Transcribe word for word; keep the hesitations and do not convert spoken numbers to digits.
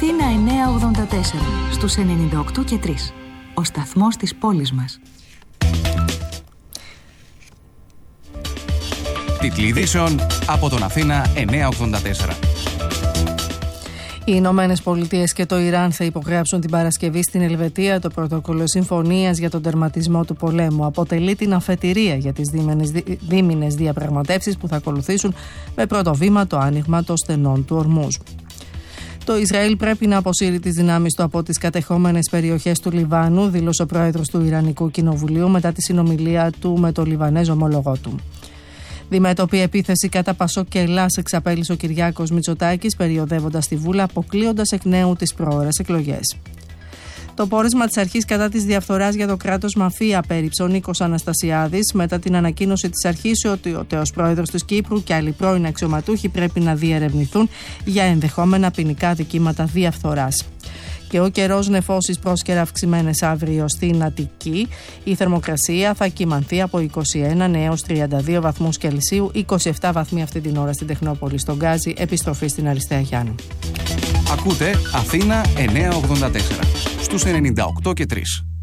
Αθήνα εννιακόσια ογδόντα τέσσερα, στους ενενήντα οκτώ και τρία. Ο σταθμός της πόλης μας. Τίτλοι ειδήσεων από τον Αθήνα εννιακόσια ογδόντα τέσσερα. Οι Ηνωμένες Πολιτείες και το Ιράν θα υπογράψουν την Παρασκευή στην Ελβετία το πρωτόκολλο συμφωνίας για τον τερματισμό του πολέμου. Αποτελεί την αφετηρία για τις δίμηνες διαπραγματεύσεις που θα ακολουθήσουν, με πρώτο βήμα το άνοιγμα των στενών του Ορμούζ. Το Ισραήλ πρέπει να αποσύρει τις δυνάμεις του από τις κατεχόμενες περιοχές του Λιβάνου, δήλωσε ο πρόεδρος του Ιρανικού Κοινοβουλίου μετά τη συνομιλία του με το Λιβανέζο ομόλογό του. Διμέτωπη επίθεση κατά Πασόκ και Ελλάς εξαπέλυσε ο Κυριάκος Μητσοτάκης, περιοδεύοντας τη Βούλα, αποκλείοντας εκ νέου τις προώρες εκλογές. Το πόρισμα της αρχής κατά της διαφθοράς για το κράτος μαφία πέριψε ο Νίκος Αναστασιάδης μετά την ανακοίνωση της αρχής ότι ο τέος πρόεδρος της Κύπρου και άλλοι πρώην αξιωματούχοι πρέπει να διερευνηθούν για ενδεχόμενα ποινικά δικήματα διαφθοράς. Και ο καιρός, νεφώσεις πρόσκαιρα αυξημένες αύριο στην Αττική. Η θερμοκρασία θα κυμανθεί από είκοσι ένα έως τριάντα δύο βαθμούς Κελσίου, είκοσι επτά βαθμοί αυτή την ώρα στην Τεχνόπολη, στον Γκάζι, επιστροφή στην Αριστεία Γιάννου. Ακούτε Αθήνα εννιακόσια ογδόντα τέσσερα στους ενενήντα οκτώ και τρία.